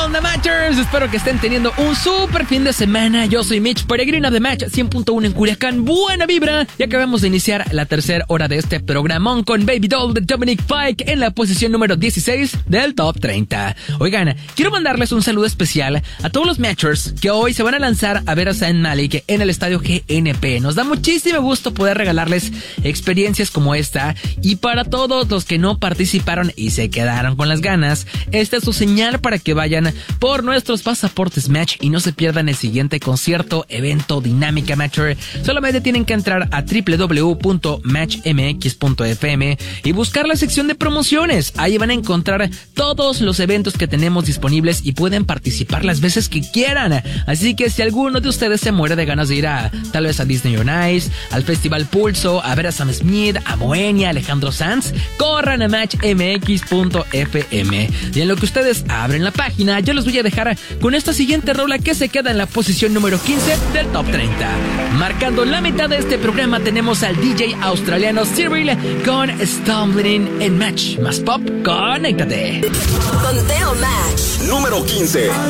onda, Matchers? Espero que estén teniendo un súper fin de semana. Yo soy Mitch Peregrino de Match 100.1 en Culiacán. Buena vibra. Y acabamos de iniciar la tercera hora de este programón con Baby Doll de Dominic Fike en la posición número 16 del Top 30. Oigan, quiero mandarles un saludo especial a todos los Matchers que hoy se van a lanzar a ver a Zayn Malik en el estadio GNP. Nos da muchísimo gusto poder regalarles experiencias como esta. Y para todos los que no participaron y se quedaron con las ganas, esta es su señal para que vayan por nuestros pasaportes Match y no se pierdan el siguiente concierto, evento, dinámica Matcher. Solamente tienen que entrar a www.matchmx.fm y buscar la sección de promociones. Ahí van a encontrar todos los eventos que tenemos disponibles y pueden participar las veces que quieran. Así que si alguno de ustedes se muere de ganas de ir tal vez a Disney on Ice, al Festival Pulso, a ver a Sam Smith, a Moenia, Alejandro Sanz, corran a matchmx.fm. Y en lo que ustedes abren la página, yo los voy a dejar con esta siguiente rola que se queda en la posición número 15 del Top 30. Marcando la mitad de este programa tenemos al DJ australiano Cyril con Stumbling en Match. Más pop, conéctate. Conteo Match número 15.